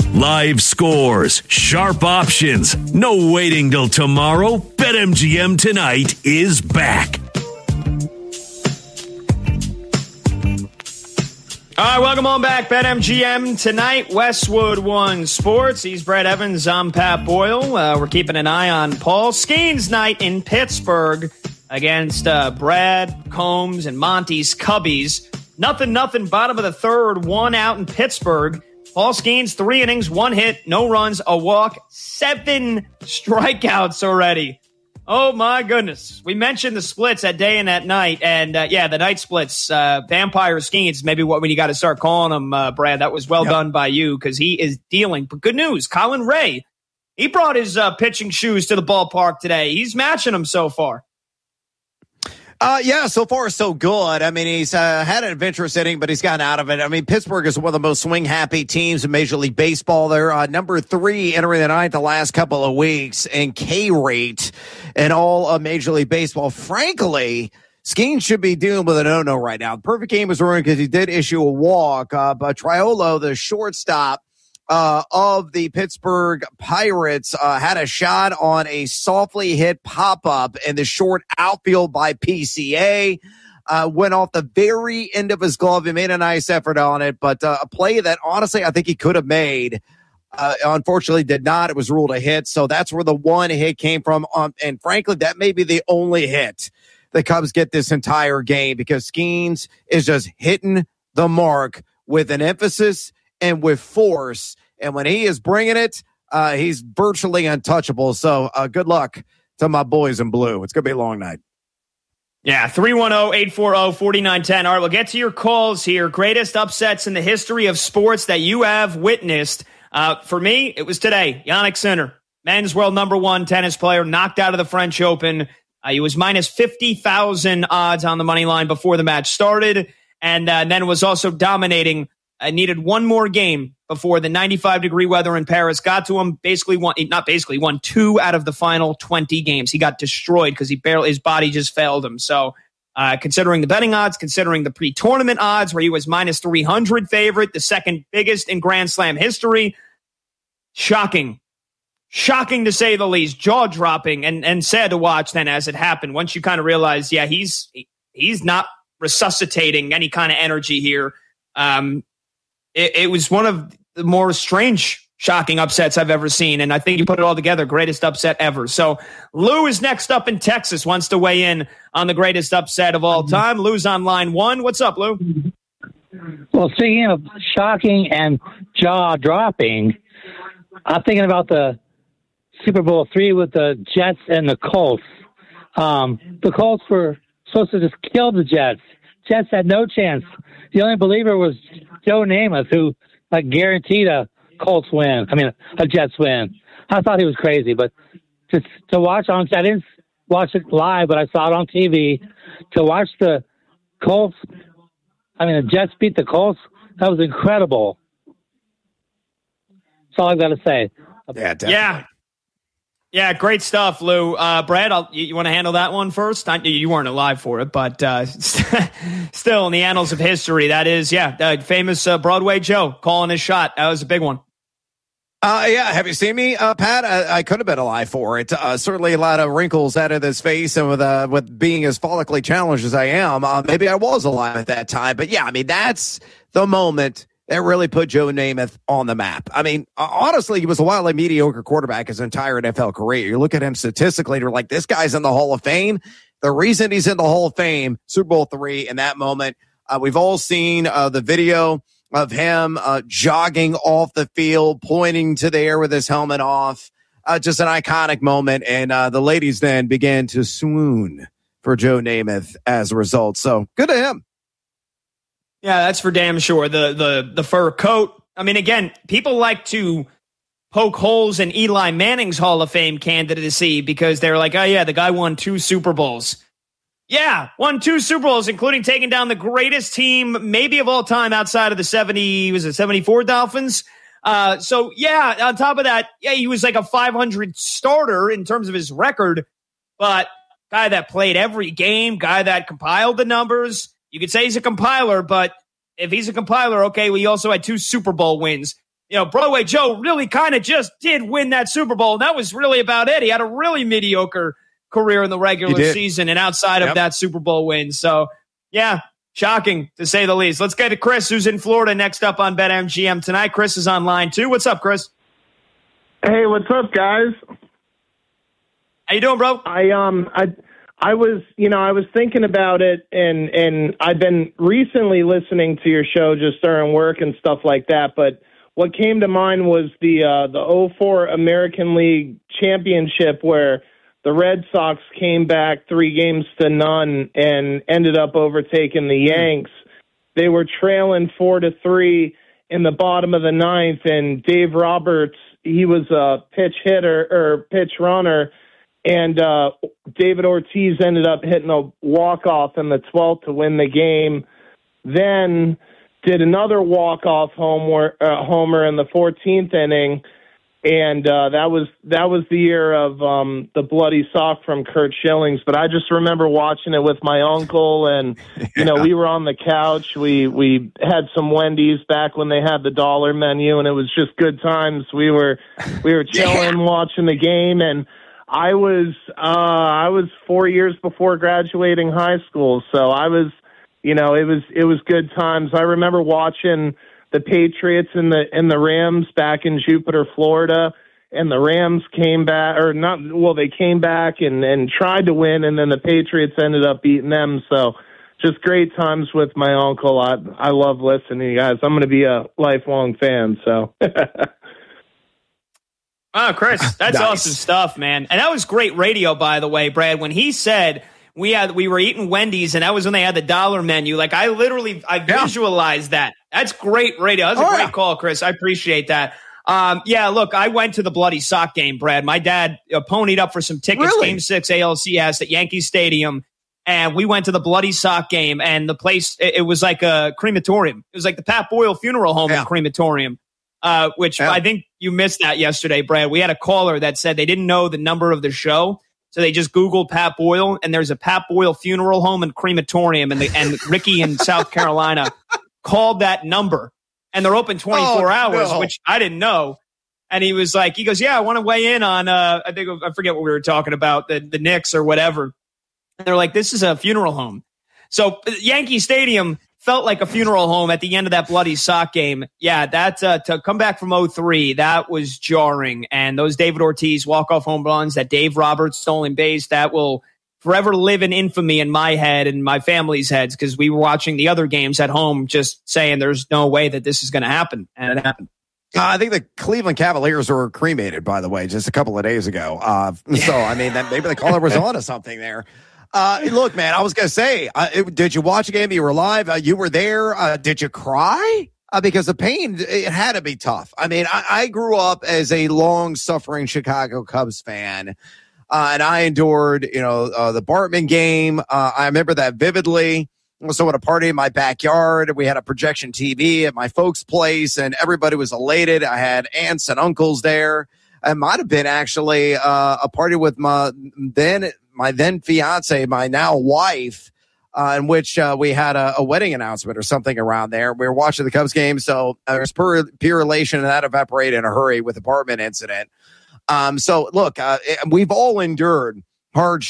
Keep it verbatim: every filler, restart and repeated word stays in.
Live scores, sharp options, no waiting till tomorrow. BetMGM tonight is back. All right, welcome on back. BetMGM tonight, Westwood One Sports. He's Brett Evans. I'm Pat Boyle. Uh, we're keeping an eye on Paul Skeens night in Pittsburgh against uh, Brad Combs and Monty's Cubbies. Nothing, nothing. Bottom of the third, one out in Pittsburgh. Paul Skeens, three innings, one hit, no runs, a walk, seven strikeouts already. Oh, my goodness. We mentioned the splits at day and at night. And, uh, yeah, the night splits, uh, Vampire Skeens, maybe what when you got to start calling them, uh, Brad. That was well yep. done by you because he is dealing. But good news, Colin Ray, he brought his uh, pitching shoes to the ballpark today. He's matching them so far. Uh, yeah, so far so good. I mean, he's uh, had an adventurous inning, but he's gotten out of it. I mean, Pittsburgh is one of the most swing-happy teams in Major League Baseball. They're uh, number three entering the ninth the last couple of weeks in K rate in all of Major League Baseball. Frankly, Skeens should be dealing with a no-no right now. The perfect game was ruined because he did issue a walk, uh, but Triolo, the shortstop, Uh, of the Pittsburgh Pirates uh, had a shot on a softly hit pop-up in the short outfield by P C A. Uh, went off the very end of his glove. He made a nice effort on it, but uh, a play that honestly I think he could have made. Uh, unfortunately did not. It was ruled a hit, so that's where the one hit came from. Um, and frankly, that may be the only hit the Cubs get this entire game because Skeens is just hitting the mark with an emphasis and with force. And when he is bringing it, uh, he's virtually untouchable. So uh, good luck to my boys in blue. It's going to be a long night. Yeah, three one zero, eight four zero, four nine one zero. All right, we'll get to your calls here. Greatest upsets in the history of sports that you have witnessed. Uh, for me, it was today. Jannik Sinner, men's world number one tennis player, knocked out of the French Open. Uh, he was minus fifty thousand odds on the money line before the match started. And, uh, and then was also dominating. I needed one more game before the ninety-five degree weather in Paris got to him. Basically won, not basically, won two out of the final twenty games. He got destroyed because he barely, his body just failed him. So, uh, considering the betting odds, considering the pre-tournament odds where he was minus three hundred favorite, the second biggest in Grand Slam history, shocking. Shocking to say the least, jaw-dropping and, and sad to watch then as it happened. Once you kind of realize, yeah, he's, he's not resuscitating any kind of energy here. Um, It, it was one of the more strange, shocking upsets I've ever seen. And I think you put it all together, greatest upset ever. So Lou is next up in Texas, wants to weigh in on the greatest upset of all time. Lou's on line one. What's up, Lou? Well, speaking of shocking and jaw-dropping, I'm thinking about the Super Bowl three with the Jets and the Colts. Um, the Colts were supposed to just kill the Jets. Jets had no chance. The only believer was Joe Namath, who like guaranteed a Colts win. I mean, a Jets win. I thought he was crazy, but to to watch on, I didn't watch it live, but I saw it on T V. To watch the Colts, I mean, the Jets beat the Colts. That was incredible. That's all I've got to say. Yeah, definitely. Yeah. Yeah, great stuff, Lou. Uh, Brad, I'll, you, you want to handle that one first? I, you weren't alive for it, but uh, still in the annals of history, that is, yeah, uh, famous uh, Broadway Joe calling his shot. That was a big one. Uh, yeah, have you seen me, uh, Pat? I, I could have been alive for it. Uh, certainly a lot of wrinkles out of this face, and with uh, with being as follically challenged as I am, uh, maybe I was alive at that time. But yeah, I mean, that's the moment that really put Joe Namath on the map. I mean, honestly, he was a wildly mediocre quarterback his entire N F L career. You look at him statistically, and you're like, this guy's in the Hall of Fame. The reason he's in the Hall of Fame, Super Bowl three, in that moment, uh, we've all seen uh, the video of him uh, jogging off the field, pointing to the air with his helmet off. Uh, just an iconic moment, and uh, the ladies then began to swoon for Joe Namath as a result. So good to him. Yeah, that's for damn sure. The the the fur coat. I mean, again, people like to poke holes in Eli Manning's Hall of Fame candidacy because they're like, oh, yeah, the guy won two Super Bowls. Yeah, won two Super Bowls, including taking down the greatest team maybe of all time outside of the seventy, was it seventy-four Dolphins? Uh, so, yeah, on top of that, yeah, he was like a five hundred starter in terms of his record, but guy that played every game, guy that compiled the numbers. You could say he's a compiler, but if he's a compiler, okay, well, he also had two Super Bowl wins. you know, Broadway Joe really kind of just did win that Super Bowl. And that was really about it. He had a really mediocre career in the regular season and outside yep. of that Super Bowl win. So, yeah, shocking to say the least. Let's get to Chris, who's in Florida, next up on BetMGM tonight. Chris is on line two. What's up, Chris? Hey, what's up, guys? How you doing, bro? I um I I was you know I was thinking about it, and and I've been recently listening to your show just during work and stuff like that. But what came to mind was the uh, the oh four American League Championship, where the Red Sox came back three games to none and ended up overtaking the Yanks. They were trailing four to three in the bottom of the ninth, and Dave Roberts, he was a pitch hitter or pitch runner, and uh, David Ortiz ended up hitting a walk-off in the twelfth to win the game. Then did another walk-off homer, uh, homer in the fourteenth inning, and uh, that was that was the year of um, the bloody sock from Curt Schillings. But I just remember watching it with my uncle, and yeah. you know we were on the couch. We we had some Wendy's back when they had the dollar menu, and it was just good times. We were we were chilling, yeah. watching the game, and I was uh, I was four years before graduating high school, so I was you know it was it was good times. I remember watching the Patriots and the and the Rams back in Jupiter, Florida, and the Rams came back, or not, well, they came back and, and tried to win, and then the Patriots ended up beating them. So just great times with my uncle. I I love listening to you guys. I'm going to be a lifelong fan, so. Oh, Chris, that's nice. Awesome stuff, man. And that was great radio, by the way, Brad, when he said we had we were eating Wendy's, and that was when they had the dollar menu. Like, I literally, I yeah. visualized that. That's great radio. That's a oh, great yeah. call, Chris. I appreciate that. Um, yeah, look, I went to the bloody sock game, Brad. My dad uh, ponied up for some tickets, really? Game six A L C S at Yankee Stadium, and we went to the bloody sock game, and the place, it, it was like a crematorium. It was like the Pat Boyle Funeral Home yeah. and crematorium, uh, which yeah. I think you missed that yesterday, Brad. We had a caller that said they didn't know the number of the show, so they just Googled Pat Boyle, and there's a Pat Boyle Funeral Home and crematorium, and, the, and Ricky in South Carolina called that number, and they're open twenty-four oh, hours, no. which I didn't know. And he was like, he goes, yeah, I want to weigh in on, uh, I think, I forget what we were talking about, the, the Knicks or whatever. And they're like, this is a funeral home. So Yankee Stadium felt like a funeral home at the end of that bloody sock game. Yeah, that, uh, to come back from oh three, that was jarring. And those David Ortiz walk-off home runs, that Dave Roberts stolen base, that will forever live in infamy in my head and my family's heads, because we were watching the other games at home just saying there's no way that this is going to happen. And it happened. Uh, I think the Cleveland Cavaliers were cremated, by the way, just a couple of days ago. Uh, so, I mean, that maybe the caller was on to something there. Uh, look, man, I was going to say, uh, it, did you watch a game? You were live. Uh, you were there. Uh, did you cry? Uh, because the pain, it had to be tough. I mean, I, I grew up as a long-suffering Chicago Cubs fan. Uh, and I endured, you know, uh, the Bartman game. Uh, I remember that vividly. So at a party in my backyard, we had a projection T V at my folks' place, and everybody was elated. I had aunts and uncles there. It might have been actually uh, a party with my then my then fiance, my now wife, uh, in which uh, we had a, a wedding announcement or something around there. We were watching the Cubs game, so there's pure, pure elation, and that evaporated in a hurry with the Bartman incident. Um, so look, uh, we've all endured hard